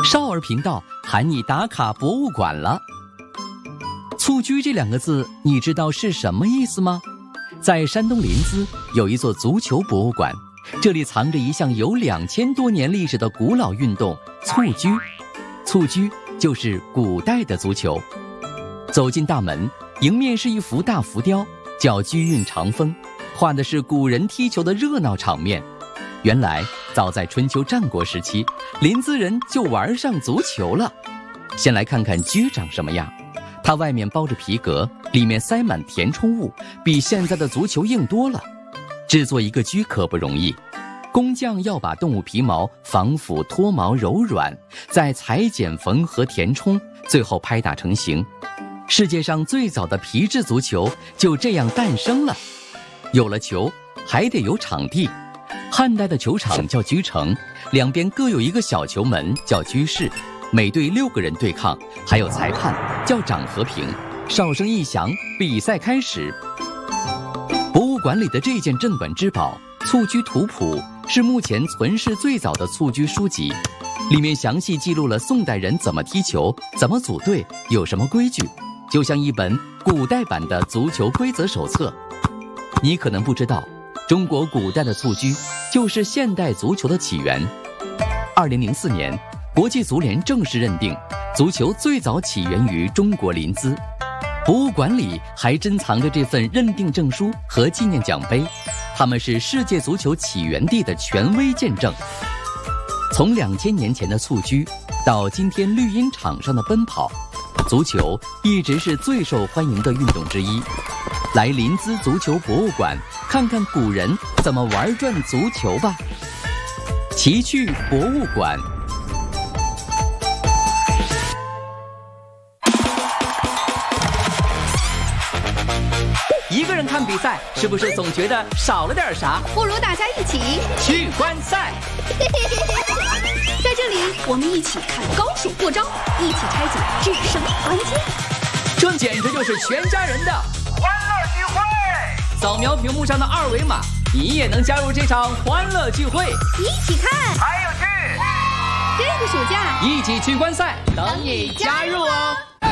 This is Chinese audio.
少儿频道喊你打卡博物馆了。蹴鞠这2个字，你知道是什么意思吗？在山东临淄有一座足球博物馆，这里藏着一项有2000多年历史的古老运动——蹴鞠。蹴鞠就是古代的足球。走进大门，迎面是一幅大浮雕，叫《鞠韵长风》，画的是古人踢球的热闹场面。原来早在春秋战国时期，临淄人就玩上足球了。先来看看鞠长什么样，它外面包着皮革，里面塞满填充物，比现在的足球硬多了。制作一个鞠可不容易，工匠要把动物皮毛防腐脱毛柔软，再裁剪缝合填充，最后拍打成型。世界上最早的皮质足球就这样诞生了。有了球，还得有场地。汉代的球场叫鞠城，两边各有一个小球门叫鞠室，每队6个人对抗，还有裁判叫掌和平。哨声一响，比赛开始。博物馆里的这件镇馆之宝《蹴鞠图谱》是目前存世最早的蹴鞠书籍，里面详细记录了宋代人怎么踢球，怎么组队，有什么规矩，就像一本古代版的足球规则手册。你可能不知道，中国古代的蹴鞠就是现代足球的起源。2004年，国际足联正式认定，足球最早起源于中国临淄。博物馆里还珍藏着这份认定证书和纪念奖杯，它们是世界足球起源地的权威见证。从2000年前的蹴鞠到今天绿茵场上的奔跑，足球一直是最受欢迎的运动之一。来临淄足球博物馆看看古人怎么玩转足球吧。奇趣博物馆。一个人看比赛，是不是总觉得少了点啥？ 不如大家一起去观赛。 在这里，我们一起看高手过招，一起拆解制胜关键。 这简直就是全家人的欢乐聚会！ 扫描屏幕上的2维码，你也能加入这场欢乐聚会。 一起看， 还有趣！ 这个暑假一起去观赛，等你加入哦。